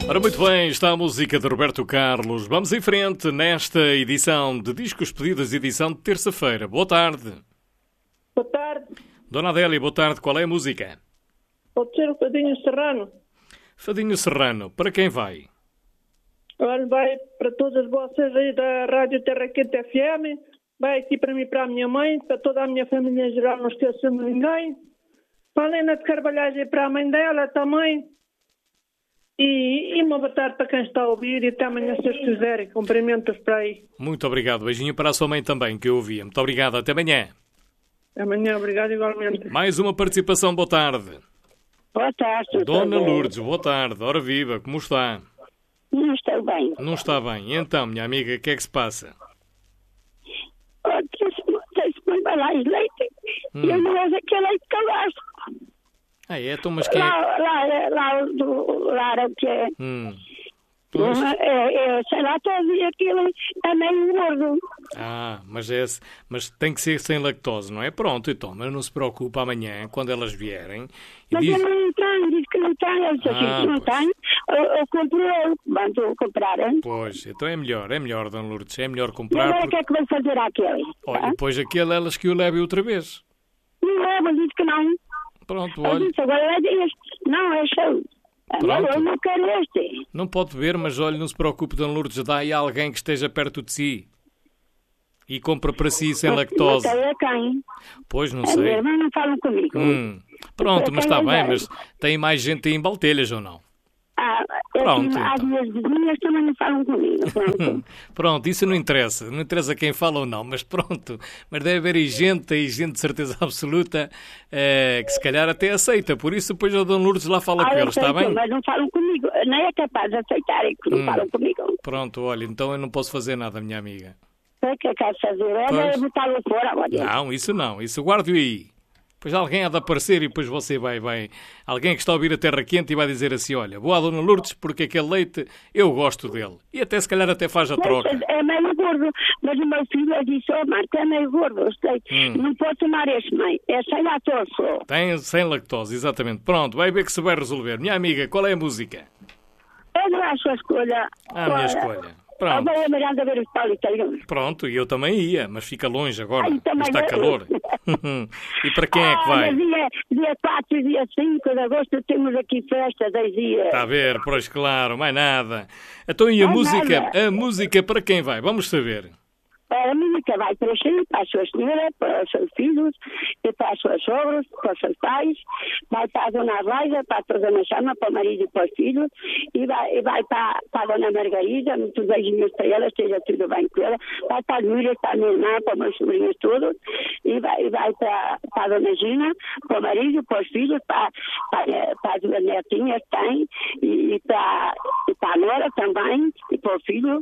Ora, muito bem, está a música de Roberto Carlos. Vamos em frente nesta edição de Discos Pedidos, edição de terça-feira. Boa tarde. Boa tarde. Dona Adélia, boa tarde. Qual é a música? Pode ser o Fadinho Serrano. Fadinho Serrano. Para quem vai? Olha, vai para todas vocês aí da Rádio Terra Quente FM. Vai aqui para mim, para a minha mãe, para toda a minha família em geral, não esquecendo ninguém. Para a Helena de Carvalhais e para a mãe dela também. E uma boa tarde para quem está a ouvir e até amanhã, se vocês quiserem. Cumprimentos para aí. Muito obrigado. Beijinho para a sua mãe também, que eu ouvia. Muito obrigado. Até amanhã. Até amanhã, obrigado igualmente. Mais uma participação. Boa tarde. Boa tarde. Dona Lourdes, boa tarde. Ora viva, como está? Não estou bem. Não está bem. E então, minha amiga, o que é que se passa? Tem-se muito lá leite. E eu não vejo aquele leite que eu gosto. Ah, é? Então, mas quem é? Lá o que é. Pois. Sei lá, todo aquilo é meio gordo. Ah, mas tem que ser sem lactose, não é? Pronto, então, mas não se preocupe amanhã, quando elas vierem. Mas eu não tenho, diz que não tenho. Eu disse que não tenho. Eu compro eu, mando comprar. Hein? Pois, então é melhor, Dona Lourdes, é melhor E comprar. agora o que é que vai fazer àquele? Olha, depois aquele, elas que o levem outra vez. Não leva, diz que não. Pronto, Eu olha. disse, agora é este. Não, é show. Pronto. Eu não quero este. Não pode beber, mas olha, não se preocupe, Dona Lourdes, dá aí alguém que esteja perto de si. E compra para si sem lactose. Mas é quem? Pois, não A sei. minha irmã não falam comigo. Pronto, mas está Quem bem, é? mas tem mais gente aí em Baltelhas ou não? Pronto, Pronto, as então. minhas vizinhas também não falam comigo. Pronto. Pronto, isso não interessa quem fala ou não, mas pronto, mas deve haver aí gente de certeza absoluta que se calhar até aceita, por isso depois a Dona Lourdes lá fala com Eu eles, está aceito, bem? mas não falam comigo. Nem é capaz de aceitarem que não falam comigo. Pronto, olha, então eu não posso fazer nada, minha amiga. O que é que quer fazer? Pois. Ela é botar-lo fora, olha. Não, isso guarde-o aí. Depois alguém há de aparecer e depois você vai. Alguém que está a ouvir a Terra Quente e vai dizer assim, olha, vou à Dona Lourdes porque aquele leite eu gosto dele. E até se calhar até faz a troca. É meio gordo, mas o meu filho disse, Marta, é meio gordo, não pode tomar este, mãe. É sem lactose só. Tem sem lactose, exatamente. Pronto, vai ver que se vai resolver. Minha amiga, qual é a música? Eu não acho a escolha. A minha escolha. Eu Pronto. vou a Miranda ver os paulitas. Pronto, e eu também ia, mas fica longe agora. Ai, também Está vai. calor. E para quem é que vai? Dia 4 e dia 5 de agosto temos aqui festa, 10 dias. Está a ver, pois claro, mais nada. Então e a Mais música? nada. A música para quem vai? Vamos saber. A música vai para os filhos, para a sua senhora, para os seus filhos, e para as suas sogras, para os seus pais, vai para a Dona Adelaida, para a Dona Chama, para o marido e para os filhos, e vai para a Dona Margarida, muitos beijinhos para ela, esteja tudo bem com ela, vai para a Núria, para a minha irmã, para os meus sobrinhos todos, e vai para a Dona Gina, para o marido, para os filhos, para as duas netinhas que tem, e para a Nora também, e para o filho,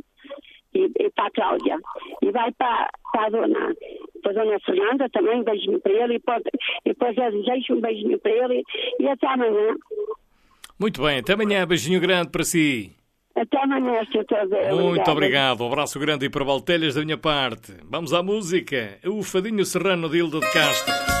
e para a Cláudia. E vai para a dona Fernanda também, um beijinho para ele. E depois eu desejo um beijinho para ele. E até amanhã. Muito bem, até amanhã. Beijinho grande para si. Até amanhã, Sr. Teodoro. Muito obrigado. Um abraço grande e para Baltelhas da minha parte. Vamos à música. O Fadinho Serrano de Hilda de Castro.